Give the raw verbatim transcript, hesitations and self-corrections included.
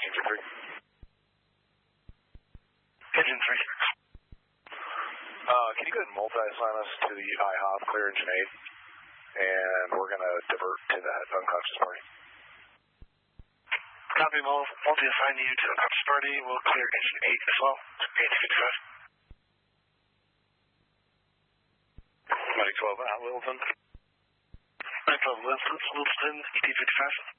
Engine three. Engine three. Uh, can you go ahead and multi-assign us to the I HOP, clear engine eight, and we're going to divert to that unconscious party. Copy, we'll multi-assign you to unconscious party. We'll clear engine eight as well. eight fifty-five. Mike twelve, at Littleton. Mike twelve, Littleton, E T fifty-five.